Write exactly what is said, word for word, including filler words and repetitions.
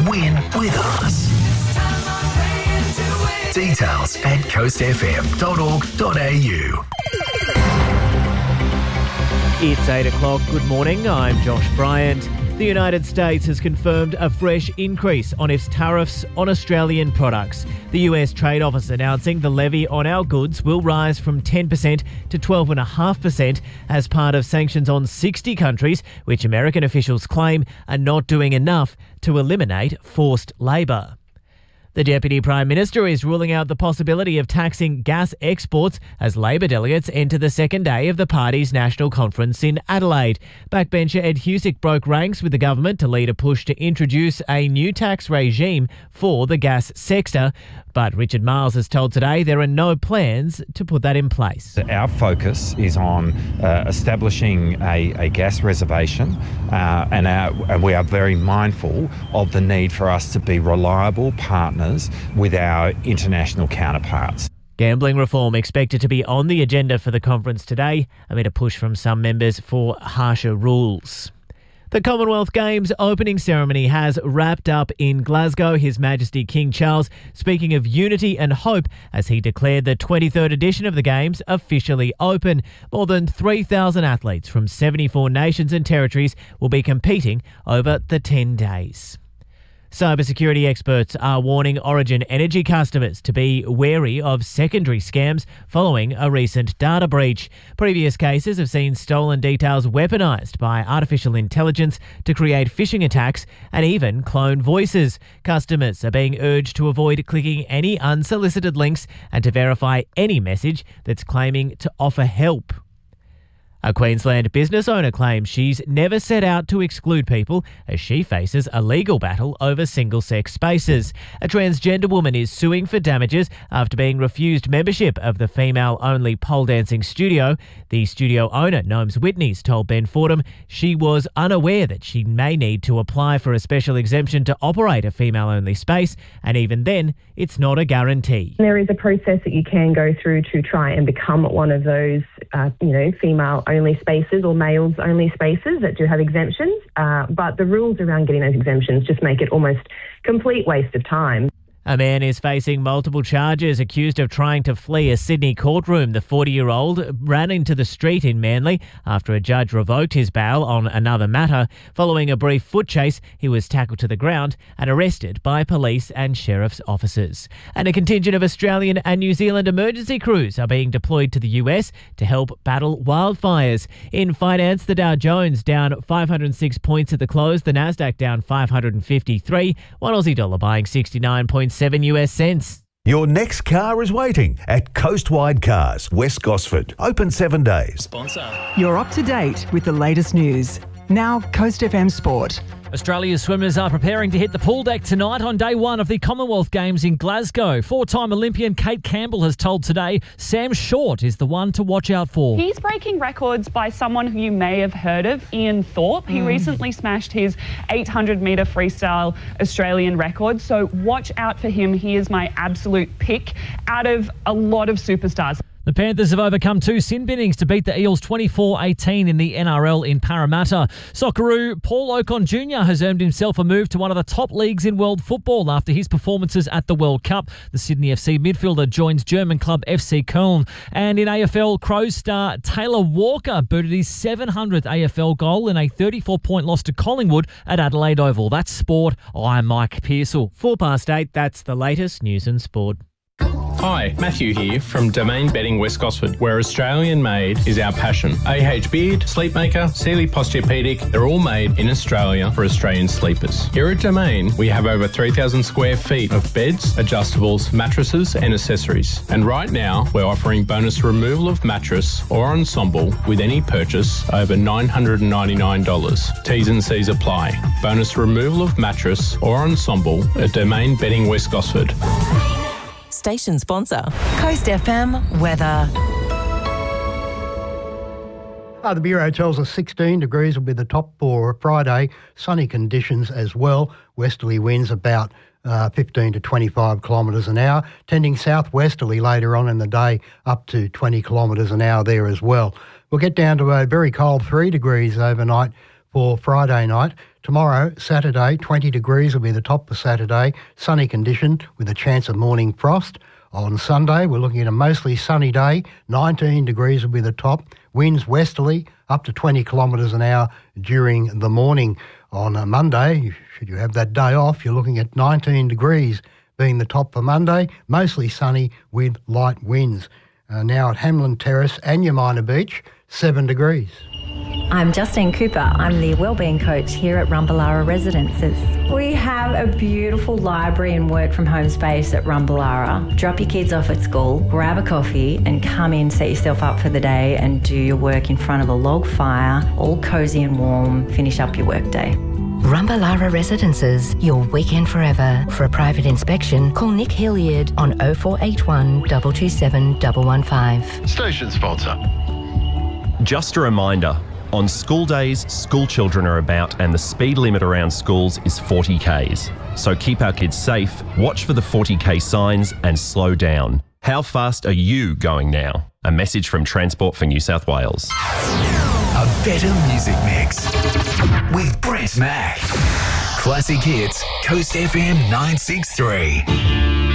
Win with us. Details at coast f m dot org dot a u. It's eight o'clock. Good morning. I'm Josh Bryant. The United States has confirmed a fresh increase on its tariffs on Australian products. The U S Trade Office announcing the levy on our goods will rise from ten percent to twelve point five percent as part of sanctions on sixty countries, which American officials claim are not doing enough to eliminate forced labour. The Deputy Prime Minister is ruling out the possibility of taxing gas exports as Labor delegates enter the second day of the party's national conference in Adelaide. Backbencher Ed Husic broke ranks with the government to lead a push to introduce a new tax regime for the gas sector. But Richard Miles has told Today there are no plans to put that in place. Our focus is on uh, establishing a, a gas reservation uh, and, our, and we are very mindful of the need for us to be reliable partners with our international counterparts. Gambling reform expected to be on the agenda for the conference today amid a push from some members for harsher rules. The Commonwealth Games opening ceremony has wrapped up in Glasgow. His Majesty King Charles speaking of unity and hope as he declared the twenty-third edition of the Games officially open. More than three thousand athletes from seventy-four nations and territories will be competing over the ten days. Cybersecurity experts are warning Origin Energy customers to be wary of secondary scams following a recent data breach. Previous cases have seen stolen details weaponised by artificial intelligence to create phishing attacks and even clone voices. Customers are being urged to avoid clicking any unsolicited links and to verify any message that's claiming to offer help. A Queensland business owner claims she's never set out to exclude people as she faces a legal battle over single-sex spaces. A transgender woman is suing for damages after being refused membership of the female-only pole dancing studio. The studio owner, Gnomes Whitney's, told Ben Fordham she was unaware that she may need to apply for a special exemption to operate a female-only space, and even then, it's not a guarantee. There is a process that you can go through to try and become one of those, uh, you know, female-only only spaces or males only spaces that do have exemptions, uh, but the rules around getting those exemptions just make it almost complete waste of time. A man is facing multiple charges accused of trying to flee a Sydney courtroom. The forty-year-old ran into the street in Manly after a judge revoked his bail on another matter. Following a brief foot chase, he was tackled to the ground and arrested by police and sheriff's officers. And a contingent of Australian and New Zealand emergency crews are being deployed to the U S to help battle wildfires. In finance, the Dow Jones down five hundred six points at the close, the Nasdaq down five hundred fifty-three, one Aussie dollar buying sixty-nine point seven U S cents. Your next car is waiting at Coastwide Cars, West Gosford. Open seven days. Sponsor. You're up to date with the latest news. Now, Coast F M Sport. Australia's swimmers are preparing to hit the pool deck tonight on day one of the Commonwealth Games in Glasgow. Four-time Olympian Kate Campbell has told Today Sam Short is the one to watch out for. He's breaking records by someone who you may have heard of, Ian Thorpe. He mm. recently smashed his eight hundred metre freestyle Australian record, so watch out for him. He is my absolute pick out of a lot of superstars. The Panthers have overcome two sin binnings to beat the Eels twenty-four eighteen in the N R L in Parramatta. Socceroo Paul Ocon Junior has earned himself a move to one of the top leagues in world football after his performances at the World Cup. The Sydney F C midfielder joins German club F C Köln. And in A F L, Crows star Taylor Walker booted his seven hundredth A F L goal in a thirty-four point loss to Collingwood at Adelaide Oval. That's sport. I'm Mike Pearsall. Four past eight, that's the latest news and sport. Hi, Matthew here from Domain Bedding West Gosford, where Australian made is our passion. A H Beard, Sleepmaker, Sealy Posturepedic, they're all made in Australia for Australian sleepers. Here at Domain, we have over three thousand square feet of beds, adjustables, mattresses and accessories. And right now, we're offering bonus removal of mattress or ensemble with any purchase over nine hundred ninety-nine dollars. T's and C's apply. Bonus removal of mattress or ensemble at Domain Bedding West Gosford. Station sponsor. Coast F M weather. Uh, the Bureau tells us sixteen degrees will be the top for Friday. Sunny conditions as well. Westerly winds about uh, fifteen to twenty-five kilometres an hour. Tending southwesterly later on in the day up to twenty kilometres an hour there as well. We'll get down to a very cold three degrees overnight for Friday night. Tomorrow, Saturday, twenty degrees will be the top for Saturday. Sunny condition with a chance of morning frost. On Sunday, we're looking at a mostly sunny day. nineteen degrees will be the top. Winds westerly up to twenty kilometres an hour during the morning. On a Monday, should you have that day off, you're looking at nineteen degrees being the top for Monday. Mostly sunny with light winds. Uh, now at Hamlin Terrace and Yamina Beach, seven degrees. I'm Justine Cooper. I'm the Wellbeing Coach here at Rumballara Residences. We have a beautiful library and work from home space at Rumballara. Drop your kids off at school, grab a coffee and come in, set yourself up for the day and do your work in front of a log fire, all cosy and warm, finish up your work day. Rumballara Residences, your weekend forever. For a private inspection, call Nick Hilliard on oh four eight one, two two seven, one one five. Station sponsor. Just a reminder, on school days, school children are about and the speed limit around schools is forty kays. So keep our kids safe, watch for the forty k signs and slow down. How fast are you going now? A message from Transport for New South Wales. A better music mix with Brett Mack. Classic hits, Coast F M nine six three.